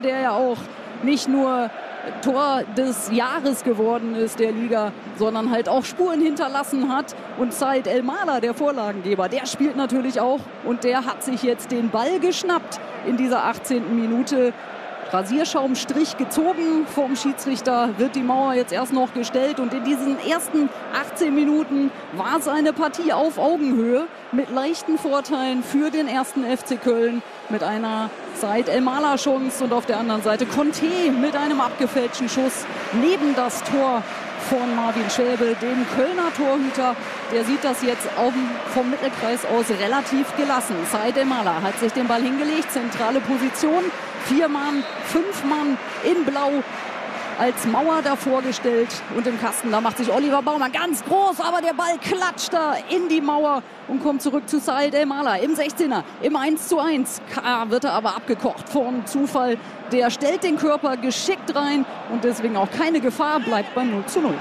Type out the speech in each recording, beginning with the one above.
der ja auch nicht nur Tor des Jahres geworden ist der Liga, sondern halt auch Spuren hinterlassen hat. Und Said El-Mala, der Vorlagengeber, der spielt natürlich auch und der hat sich jetzt den Ball geschnappt in dieser 18. Minute. Rasierschaumstrich gezogen vom Schiedsrichter, wird die Mauer jetzt erst noch gestellt und in diesen ersten 18 Minuten war es eine Partie auf Augenhöhe mit leichten Vorteilen für den ersten FC Köln, mit einer Said El-Mala Chance und auf der anderen Seite Conte mit einem abgefälschten Schuss neben das Tor von Marvin Schäbe, dem Kölner Torhüter. Der sieht das jetzt vom Mittelkreis aus relativ gelassen. Said El-Mala hat sich den Ball hingelegt, zentrale Position, 4 Mann, 5 Mann in Blau als Mauer davor gestellt und im Kasten, da macht sich Oliver Baumann ganz groß, aber der Ball klatscht da in die Mauer und kommt zurück zu Said El-Mala im 16er, im 1:1. Wird er aber abgekocht vom Zufall. Der stellt den Körper geschickt rein und deswegen auch keine Gefahr, bleibt beim 0:0.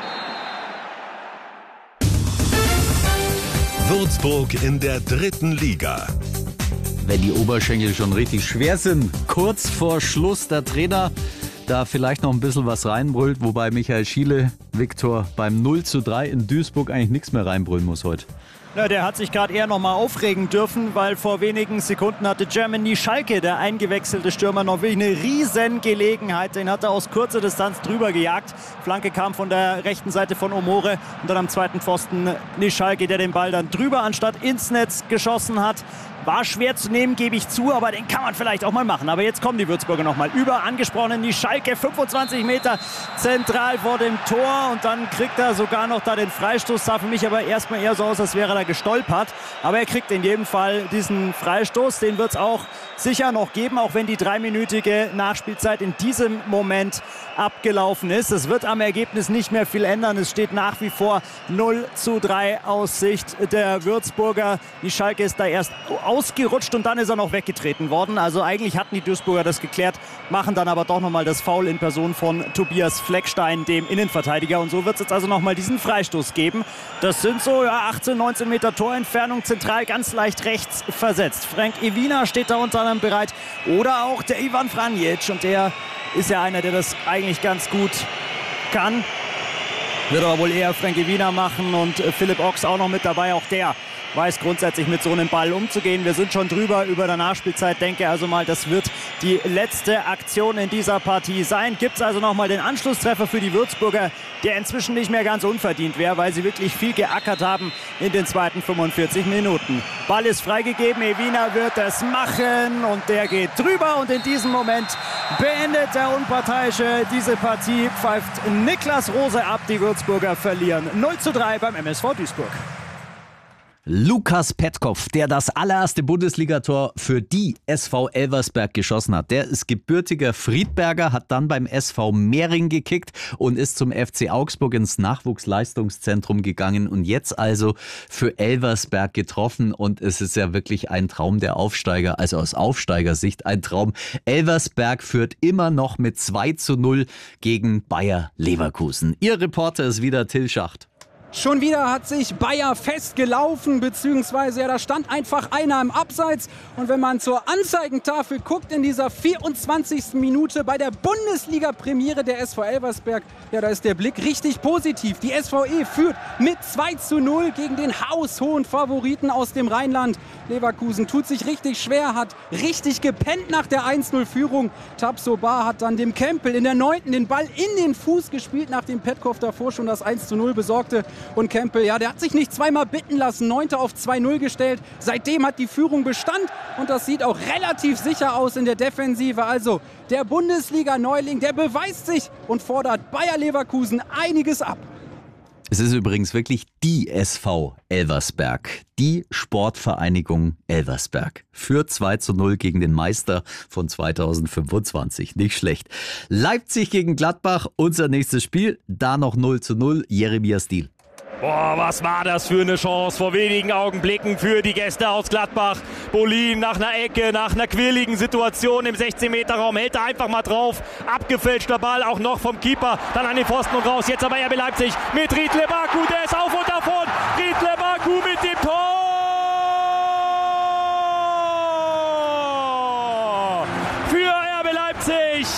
Würzburg in der 3. Liga. Wenn die Oberschenkel schon richtig schwer sind, kurz vor Schluss der Trainer da vielleicht noch ein bisschen was reinbrüllt, wobei Michael Schiele, Viktor, beim 0:3 in Duisburg eigentlich nichts mehr reinbrüllen muss heute. Ja, der hat sich gerade eher noch mal aufregen dürfen, weil vor wenigen Sekunden hatte Jeremy Schalke, der eingewechselte Stürmer, noch wirklich eine riesen Gelegenheit. Den hat er aus kurzer Distanz drüber gejagt. Flanke kam von der rechten Seite von Omore und dann am zweiten Pfosten Schalke, der den Ball dann drüber anstatt ins Netz geschossen hat. War schwer zu nehmen, gebe ich zu, aber den kann man vielleicht auch mal machen. Aber jetzt kommen die Würzburger noch mal über, angesprochen die Schalke, 25 Meter zentral vor dem Tor und dann kriegt er sogar noch da den Freistoß. Sah für mich aber erstmal eher so aus, als wäre er da gestolpert. Aber er kriegt in jedem Fall diesen Freistoß, den wird es auch sicher noch geben, auch wenn die 3-minütige Nachspielzeit in diesem Moment abgelaufen ist. Es wird am Ergebnis nicht mehr viel ändern. Es steht nach wie vor 0:3 aus Sicht der Würzburger. Die Schalke ist da erst ausgerutscht und dann ist er noch weggetreten worden. Also eigentlich hatten die Duisburger das geklärt, machen dann aber doch nochmal das Foul in Person von Tobias Fleckstein, dem Innenverteidiger. Und so wird es jetzt also nochmal diesen Freistoß geben. Das sind so 18, 19 Meter Torentfernung, zentral ganz leicht rechts versetzt. Frank Iwina steht da unter anderem bereit. Oder auch der Ivan Franjic. Und der ist ja einer, der das eigentlich ganz gut kann. Wird aber wohl eher Frank Iwina machen und Philipp Ochs auch noch mit dabei. Auch der weiß grundsätzlich mit so einem Ball umzugehen. Wir sind schon drüber über der Nachspielzeit. Denke also mal, das wird die letzte Aktion in dieser Partie sein. Gibt es also nochmal den Anschlusstreffer für die Würzburger, der inzwischen nicht mehr ganz unverdient wäre, weil sie wirklich viel geackert haben in den zweiten 45 Minuten. Ball ist freigegeben, Iwina wird es machen und der geht drüber und in diesem Moment beendet der Unparteiische diese Partie, pfeift Niklas Rose ab. Die Würzburger verlieren 0:3 beim MSV Duisburg. Lukas Petkov, der das allererste Bundesligator für die SV Elversberg geschossen hat. Der ist gebürtiger Friedberger, hat dann beim SV Mehring gekickt und ist zum FC Augsburg ins Nachwuchsleistungszentrum gegangen und jetzt also für Elversberg getroffen. Und es ist ja wirklich ein Traum der Aufsteiger, also aus Aufsteigersicht ein Traum. Elversberg führt immer noch mit 2:0 gegen Bayer Leverkusen. Ihr Reporter ist wieder Till Schacht. Schon wieder hat sich Bayer festgelaufen, beziehungsweise da stand einfach einer im Abseits. Und wenn man zur Anzeigentafel guckt in dieser 24. Minute bei der Bundesliga-Premiere der SV Elversberg, ja, da ist der Blick richtig positiv. Die SVE führt mit 2:0 gegen den haushohen Favoriten aus dem Rheinland. Leverkusen tut sich richtig schwer, hat richtig gepennt nach der 1:0-Führung. Tabsoba hat dann dem Kempel in der 9. den Ball in den Fuß gespielt, nachdem Petkov davor schon das 1:0 besorgte. Und Kempel, ja, der hat sich nicht zweimal bitten lassen, 9. auf 2:0 gestellt. Seitdem hat die Führung Bestand und das sieht auch relativ sicher aus in der Defensive. Also der Bundesliga-Neuling, der beweist sich und fordert Bayer Leverkusen einiges ab. Es ist übrigens wirklich die SV Elversberg, die Sportvereinigung Elversberg. Führt 2:0 gegen den Meister von 2025. Nicht schlecht. Leipzig gegen Gladbach, unser nächstes Spiel. Da noch 0:0, Jeremias Diehl. Boah, was war das für eine Chance vor wenigen Augenblicken für die Gäste aus Gladbach. Bolin nach einer Ecke, nach einer quirligen Situation im 16-Meter-Raum, hält er einfach mal drauf. Abgefälschter Ball, auch noch vom Keeper, dann an den Pfosten und raus. Jetzt aber RB Leipzig mit Riedle Baku, der ist auf und davon. Riedle